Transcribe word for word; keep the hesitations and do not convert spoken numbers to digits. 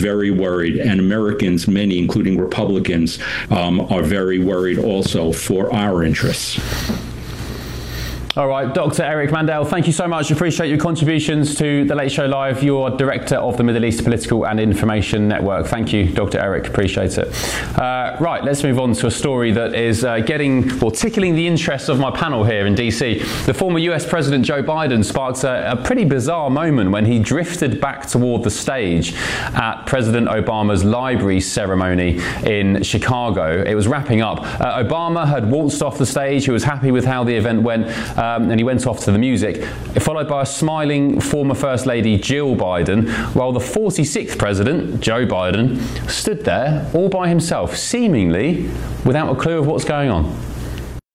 very worried, and Americans, many, including Republicans, um, are very worried also for our interests. All right, Doctor Eric Mandel, thank you so much. Appreciate your contributions to The Late Show Live. You're Director of the Middle East Political and Information Network. Thank you, Doctor Eric. Appreciate it. Uh, right, let's move on to a story that is uh, getting, or tickling the interests of my panel here in D C. The former U S President Joe Biden sparked a, a pretty bizarre moment when he drifted back toward the stage at President Obama's library ceremony in Chicago. It was wrapping up. Uh, Obama had waltzed off the stage. He was happy with how the event went. Um, and he went off to the music, followed by a smiling former First Lady Jill Biden, while the forty-sixth President, Joe Biden, stood there all by himself, seemingly without a clue of what's going on.